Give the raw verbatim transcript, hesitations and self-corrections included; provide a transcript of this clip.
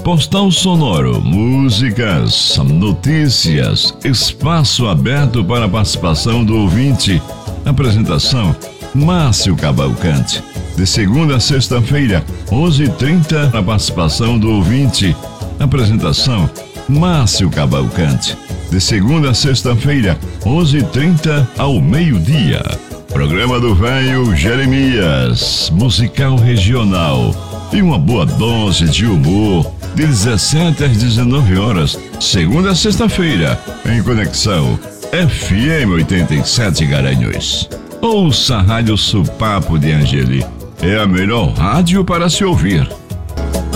Postal sonoro, músicas, notícias, espaço aberto para a participação do ouvinte. Apresentação: Márcio Cavalcante. De segunda a sexta-feira, onze e trinta, a participação do ouvinte. Apresentação: Márcio Cavalcante. De segunda a sexta-feira, onze e trinta ao meio-dia. Programa do Velho Jeremias, musical regional e uma boa dose de humor, de dezessete às dezenove horas, segunda a sexta-feira, em Conexão F M oitenta e sete Garanhuns. Ouça a Rádio Supapo de Angeli. É a melhor rádio para se ouvir.